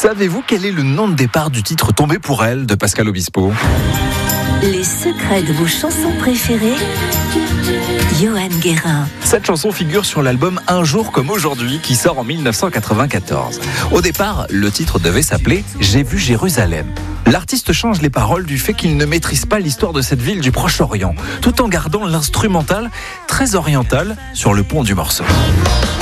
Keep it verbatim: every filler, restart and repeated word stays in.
Savez-vous quel est le nom de départ du titre Tombé pour elle de Pascal Obispo ? Les secrets de vos chansons préférées, Johan Guérin. Cette chanson figure sur l'album Un jour comme aujourd'hui qui sort en dix-neuf cent quatre-vingt-quatorze. Au départ, le titre devait s'appeler J'ai vu Jérusalem. L'artiste change les paroles du fait qu'il ne maîtrise pas l'histoire de cette ville du Proche-Orient, tout en gardant l'instrumental très oriental sur le pont du morceau.